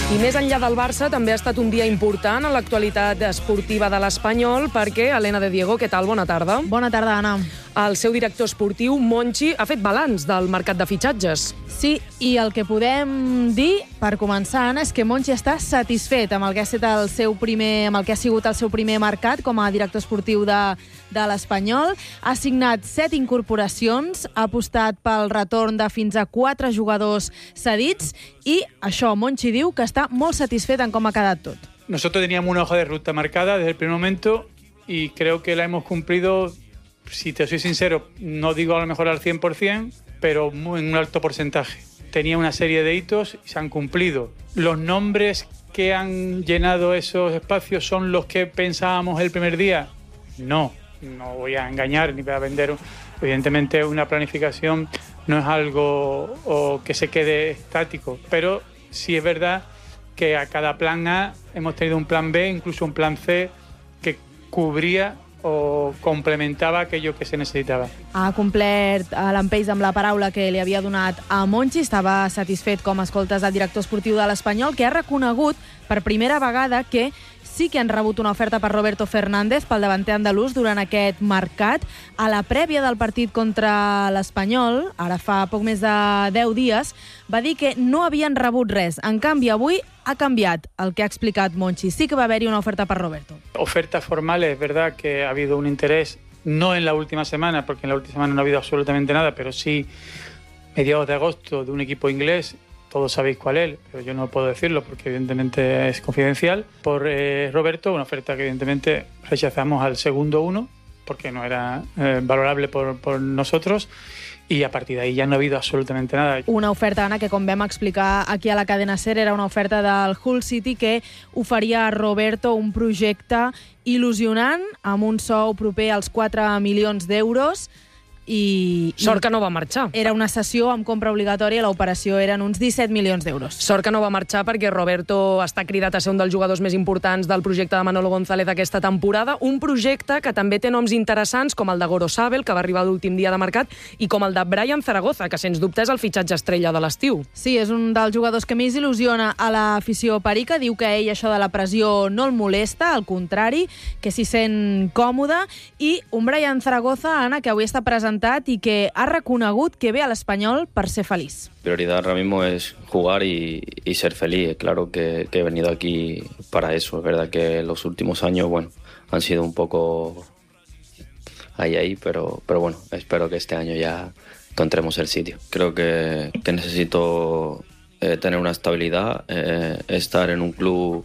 I més enllà del Barça, també ha estat un dia important en l'actualitat esportiva de l'Espanyol, perquè, Elena de Diego, què tal? Bona tarda. Bona tarda, Anna. El seu director esportiu, Monchi, ha fet balanç del mercat de fitxatges. Sí, i el que podem dir, per començar, Anna, és que Monchi està satisfet amb el que ha sigut el seu primer mercat com a director esportiu de l'Espanyol. Ha signat 7 incorporacions, ha apostat pel retorn de fins a 4 jugadors cedits i això, Monchi diu que està molt satisfet en com ha quedat tot. Nosotros teníamos una hoja de ruta marcada desde el primer momento y creo que la hemos cumplido, si te soy sincero, no digo a lo mejor al 100%, pero en un alto porcentaje. Tenía una serie de hitos y se han cumplido. Los nombres que han llenado esos espacios son los que pensábamos el primer día. No voy a engañar ni voy a vender. Evidentemente una planificación no es algo que se quede estático, pero sí es verdad que a cada plan A hemos tenido un plan B, incluso un plan C, que cubría o complementava aquello que se necessitava. Ha complert l'Empeix amb la paraula que li havia donat a Monchi. Estava satisfet, com escoltes, el director esportiu de l'Espanyol, que ha reconegut per primera vegada que sí que han rebut una oferta per Roberto Fernández, pel davanter andalús, durant aquest mercat. A la prèvia del partit contra l'Espanyol, ara fa poc més de 10 dies, va dir que no havien rebut res. En canvi, avui ha canviat el que ha explicat Monchi. Sí que va haver-hi una oferta per Roberto. Ofertas formales, es verdad que ha habido un interés, no en la última semana, porque en la última semana no ha habido absolutamente nada, pero sí mediados de agosto, de un equipo inglés. Todos sabéis cuál es, pero yo no puedo decirlo porque evidentemente es confidencial. Por Roberto, una oferta que evidentemente rechazamos al segundo uno porque no era valorable por nosotros. I a partir d'ahí ja no ha habido absolutamente nada. Una oferta, Anna, que com vam explicar aquí a la cadena SER, era una oferta del Hull City que oferia a Roberto un projecte il·lusionant amb un sou proper als 4 milions d'euros. Sort que no va marxar. Era una cessió amb compra obligatòria, l'operació eren uns 17 milions d'euros. Sort que no va marxar perquè Roberto està cridat a ser un dels jugadors més importants del projecte de Manolo González aquesta temporada, un projecte que també té noms interessants com el de Gorosabel, que va arribar l'últim dia de mercat, i com el de Brian Zaragoza, que sens dubte és el fitxatge estrella de l'estiu. Sí, és un dels jugadors que més il·lusiona a l'afició perica. Diu que a ell això de la pressió no el molesta, al contrari, que s'hi sent còmode, i un Brian Zaragoza, Anna, que avui està presentat y que ha reconegut que ve al Espanyol per ser feliz. Prioridad ahora mismo es jugar y ser feliz. Claro que he venido aquí para eso. Es verdad que los últimos años, bueno, han sido un poco ahí, pero bueno, espero que este año ya encontremos el sitio. Creo que necesito tener una estabilidad, estar en un club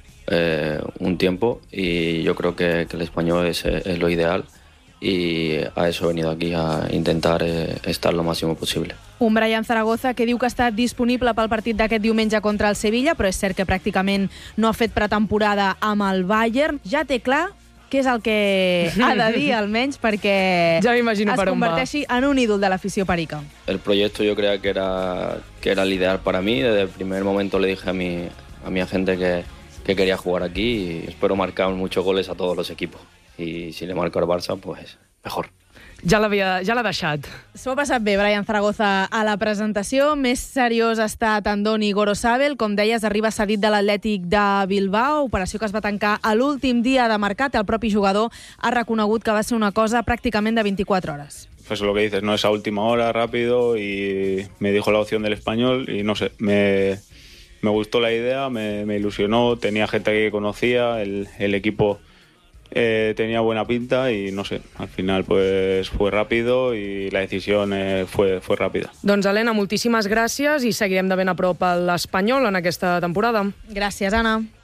un tiempo, y yo creo que el Espanyol es lo ideal. I a eso he venido aquí, a intentar estar lo máximo possible. Un Brian Zaragoza que diu que ha estat disponible pel partit d'aquest diumenge contra el Sevilla, però és cert que pràcticament no ha fet pretemporada amb el Bayern. Ja té clar què és el que ha de dir, almenys, perquè ja m'imagino per on va. Es converteixi en un ídol de l'afició perica. El proyecto yo creía que era el ideal para mí. Desde el primer momento le dije a mi agente que quería jugar aquí, y espero marcar muchos goles a todos los equipos. Y si le marco al Barça, pues mejor. Ja l'ha deixat. S'ho ha passat bé, Brian Zaragoza, a la presentació. Més seriós ha estat Andoni Gorosabel. Com deies, arriba cedit de l'Atlètic de Bilbao, operació que es va tancar a l'últim dia de mercat. El propi jugador ha reconegut que va ser una cosa pràcticament de 24 hores. Pues lo que dices, no es a última hora, rápido, y me dijo la opción del Espanyol y no sé, me gustó la idea, me ilusionó, tenía gente que conocía, el equipo tenía buena pinta y no sé, al final pues fue rápido y la decisión fue rápida. Doncs Elena, moltíssimes gràcies i seguirem de ben a prop a l'Espanyol en aquesta temporada. Gràcies, Anna.